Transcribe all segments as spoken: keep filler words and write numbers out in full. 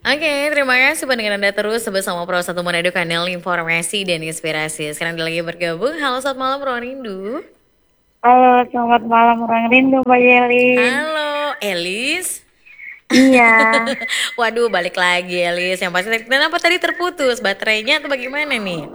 Oke, terima kasih pendengar Anda terus bersama Pro satu Manado Kanal Informasi dan Inspirasi. Sekarang dia lagi bergabung. Halo, selamat malam Rorindu. Halo, selamat malam orang rindu Mbak Yelin. Halo, Elis. Iya, Waduh, balik lagi Elis. Yang pasti kenapa tadi terputus baterainya atau bagaimana nih?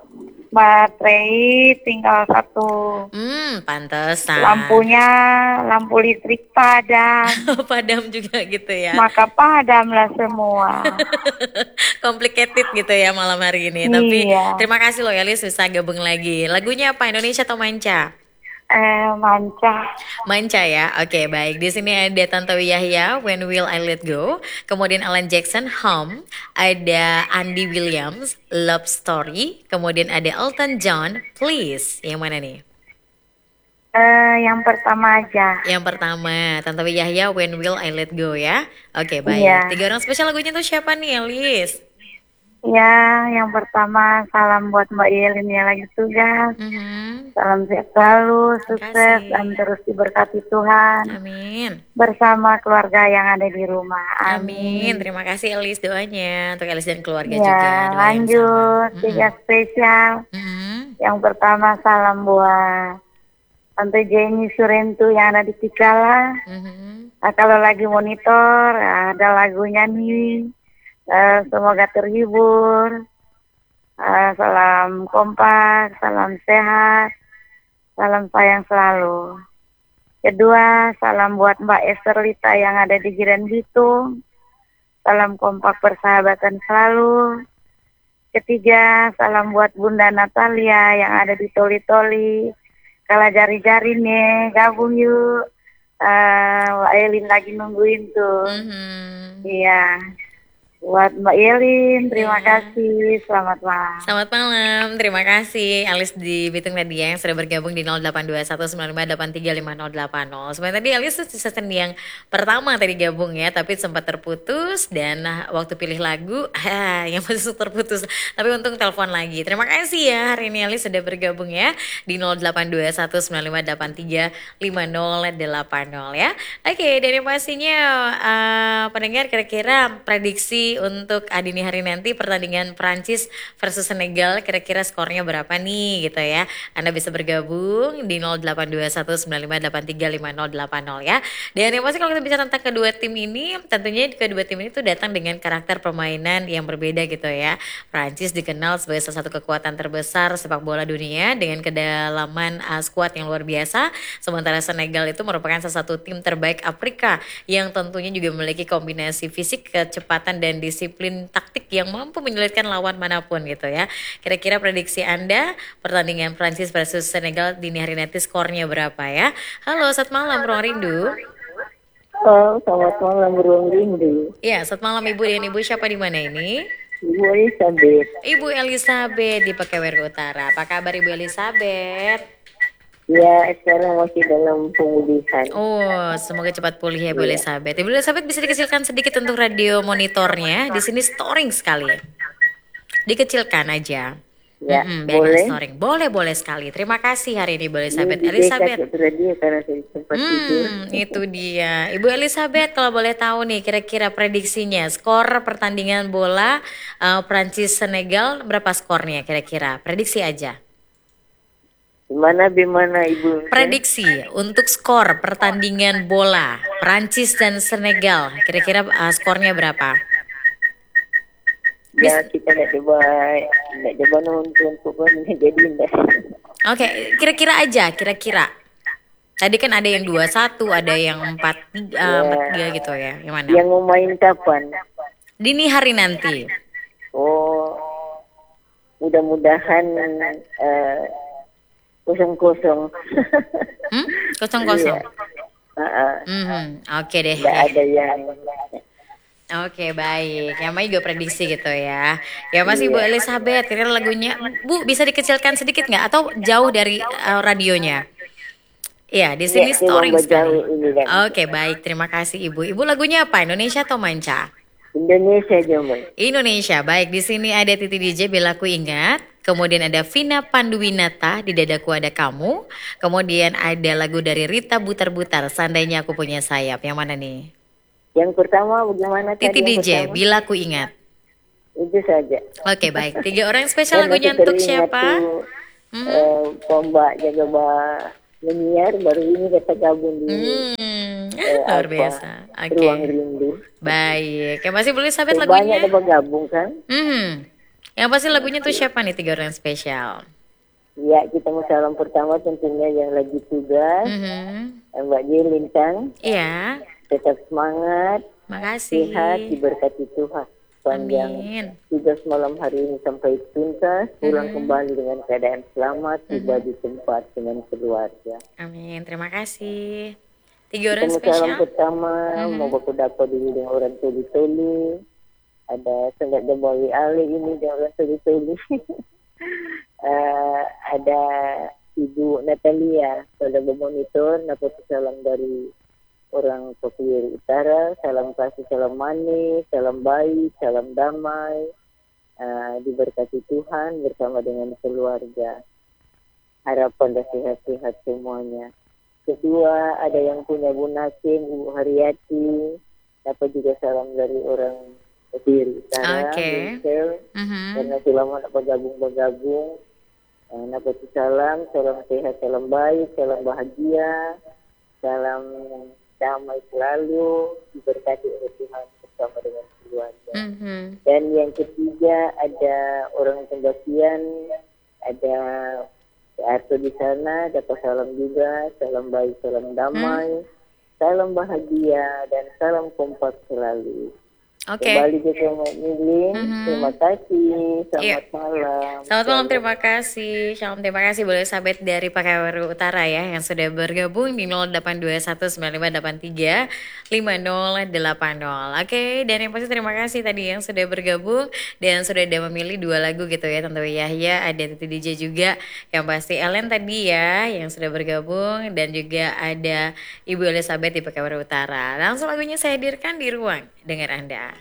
baterai tinggal satu. Hmm, pantesan. Lampunya, lampu listrik padam. Padam juga gitu ya. Maka padamlah semua. Complicated gitu ya malam hari ini. Tapi Iya, terima kasih loh Elis bisa gabung lagi. Lagunya apa? Indonesia atau manca? eh, manca. Manca ya, oke baik. Di sini ada Tantowi Yahya, When Will I Let Go. Kemudian Alan Jackson, Home. Ada Andy Williams, Love Story. Kemudian ada Elton John, Please. Yang mana nih? Eh, yang pertama aja. Yang pertama, Tantowi Yahya, When Will I Let Go ya. Oke baik. Iya, Tiga orang spesial lagunya tuh siapa nih, Elis? ya, yang pertama salam buat Mbak Yelin yang lagi tugas. Mhm. Salam sehat selalu, Terima sukses, kasih. dan terus diberkati Tuhan. Amin. Bersama keluarga yang ada di rumah. Amin. Amin. Terima kasih Elis doanya untuk Elis dan keluarga juga Ya, doa yang sama. lanjut Mm-mm. tiga spesial. Mm-mm. Yang pertama salam buat Tante Jenny Surentu yang ada di Tikala. Mhm. Nah, kalau lagi monitor ada lagunya nih. Eh, semoga terhibur. Eh, salam kompak, salam sehat, salam sayang selalu. Kedua, salam buat Mbak Esther Lita yang ada di Giran Bitung. Salam kompak persahabatan selalu. Ketiga, salam buat Bunda Natalia yang ada di Toli-Toli. Kalau jari-jari nih, gabung yuk. Eh, Mbak Elin lagi nungguin tuh. Mhm. Iya. Buat Mbak Elin, terima Ya. kasih. Selamat malam. Selamat malam, terima kasih Alis di Bitung tadi ya yang sudah bergabung di nol delapan dua satu sembilan lima delapan tiga lima nol delapan nol. Sebenarnya tadi Alis tuh season yang pertama tadi gabung ya, tapi sempat terputus dan nah, waktu pilih lagu ah, yang masih terputus. Tapi untung telepon lagi. Terima kasih ya hari ini Alis sudah bergabung ya di nol delapan dua satu sembilan lima delapan tiga lima nol delapan nol ya. Oke, dan yang pastinya eh, pendengar kira-kira prediksi untuk dini hari nanti pertandingan Prancis versus Senegal kira-kira skornya berapa nih gitu ya. Anda bisa bergabung di nol delapan dua satu sembilan lima delapan tiga lima nol delapan nol ya. Dan yang pasti kalau kita bicara tentang kedua tim ini, tentunya kedua tim ini tuh datang dengan karakter permainan yang berbeda gitu ya. Prancis dikenal sebagai salah satu kekuatan terbesar sepak bola dunia dengan kedalaman uh, skuad yang luar biasa. Sementara Senegal itu merupakan salah satu tim terbaik Afrika yang tentunya juga memiliki kombinasi fisik, kecepatan dan disiplin taktik yang mampu menyulitkan lawan manapun gitu ya. Kira-kira prediksi Anda pertandingan Prancis versus Senegal dini hari nanti skornya berapa ya? Halo, selamat malam Ruang Rindu. Oh, selamat malam Ruang Rindu. Ya, selamat malam Ibu dan Ibu siapa di mana ini? Ibu Elizabeth. Ibu Elizabeth di Pekewer Utara. Apa kabar Ibu Elizabeth? Ya, sekarang masih dalam pemulihan. Oh, semoga cepat pulih ya Ibu Elizabeth. Ibu Elizabeth bisa dikecilkan sedikit untuk radio monitornya. Di sini storing sekali. Dikecilkan aja. Ya, Mm-mm, biar nggak boleh. storing. Boleh, boleh sekali. Terima kasih hari ini Ibu Elizabeth. Ini Elizabeth. dekat radio karena saya sempat tidur. Hmm, itu dia. Ibu Elizabeth, kalau boleh tahu nih, kira-kira prediksinya, skor pertandingan bola uh, Prancis Senegal berapa skornya kira-kira? Prediksi aja. Gimana, bagaimana Ibu? Prediksi untuk skor pertandingan bola Prancis dan Senegal, kira-kira uh, skornya berapa? Ya, kita nggak coba, nggak coba nonton, pokoknya jadi enggak. Oke, kira-kira aja, kira-kira. Tadi kan ada yang dua satu, ada yang empat tiga, empat tiga gitu ya. Yang mana? Yang mau main kapan? Dini hari nanti. Oh, mudah-mudahan eh, kosong-kosong. Hmm? Kosong-kosong. Ah, ah. Mhm, Oke deh. Nggak ada yang Oke baik, yang mana juga prediksi gitu ya. Ya Mas Ibu Iya. Elizabeth, kira lagunya Bu bisa dikecilkan sedikit nggak atau jauh dari uh, radionya? Iya, di sini Iya, storing memang sekali. jauh ini kan. Oke baik, terima kasih Ibu. Ibu lagunya apa? Indonesia atau manca? Indonesia zaman. Indonesia. Baik, di sini ada Titi D J Belaku Ingat. Kemudian ada Vina Panduwinata, Di Dadaku Ada Kamu. Kemudian ada lagu dari Rita Butar-Butar, Seandainya Aku Punya Sayap. Yang mana nih? Yang pertama bagaimana Titi tadi yang D J, pertama? bila ku ingat. Itu saja. Oke baik, tiga orang spesial Dan lagunya masih untuk teringat siapa? tuh Mhm. eh, Pomba jaga ba menyiar baru ini kita gabung di Hmm, ah, eh, luar apa biasa. Oke, Ruang Rindu. baik. Yang pasti boleh sahabat Tuh, banyak lagunya. ada bergabung kan? Hmm, yang pasti lagunya tuh siapa nih tiga orang spesial? Ya, kita mau salam pertama tentunya yang lagi tugas, Mhm. Mbak J Lintang, Iya, tetap semangat, sehat, makasih. diberkati Tuhan. Panjang Amin. tugas malam hari ini sampai tuntas, pulang Mhm. kembali dengan keadaan selamat, tiba Mhm. di tempat dengan keluarga. Amin. Terima kasih. Tiga Kita orang mau salam spesial. pertama, mau Mhm. baku dapat dulu dengan orang tuli-tuli. Ada Sengat Debawi Ali ini dengan orang tuli-tuli. Eh, ada Ibu Natalia, pada memonitor, dapat salam dari orang Papua Utara, salam kasih, salam manis, salam baik, salam damai, eh, diberkati Tuhan bersama dengan keluarga. Harapan dan sehat-sehat semuanya. Kedua, ada yang punya Bu Nasim, Ibu Haryati, dapat juga salam dari orang Papua Utara, Oke. Bengkel, Mhm. karena selama nak bergabung-bergabung. Eh, dapat salam, salam sehat, salam baik, salam bahagia, salam damai selalu, diberkati oleh Tuhan bersama dengan keluarga. Mhm. Dan yang ketiga ada orang pembagian, ada Arto di sana, dapat salam juga, salam baik, salam damai, salam bahagia, dan salam kompak selalu. Oke. Kembali ke Mbak Miling, Mhm. terima kasih, selamat Iya. malam. Selamat malam, terima kasih. Shalom, terima kasih boleh sahabat dari Pekanbaru Utara ya yang sudah bergabung di nol delapan dua satu sembilan lima delapan tiga lima nol delapan nol. Oke, dan yang pasti terima kasih tadi yang sudah bergabung dan sudah ada memilih dua lagu gitu ya. Tentu Yahya, ada Titi D J juga. Yang pasti Ellen tadi ya yang sudah bergabung dan juga ada Ibu Elizabeth di Pekanbaru Utara. Langsung lagunya saya hadirkan di ruang dengar Anda.